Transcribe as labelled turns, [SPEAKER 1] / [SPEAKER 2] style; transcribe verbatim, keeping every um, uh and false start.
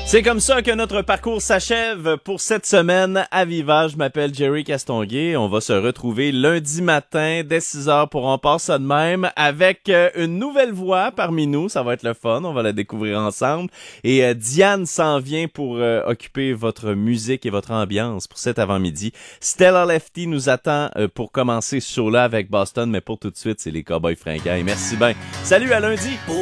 [SPEAKER 1] C'est comme ça que notre parcours s'achève pour cette semaine à Viva. Je m'appelle Jerry Castonguay. On va se retrouver lundi matin dès six heures pour On passe ça de même avec euh, une nouvelle voix parmi nous. Ça va être le fun. On va la découvrir ensemble. Et euh, Diane s'en vient pour euh, occuper votre musique et votre ambiance pour cet avant-midi. Stella Lefty nous attend euh, pour commencer ce show-là avec Boston. Mais pour tout de suite, c'est les Cowboys fringants. Et merci bien. Salut, à lundi!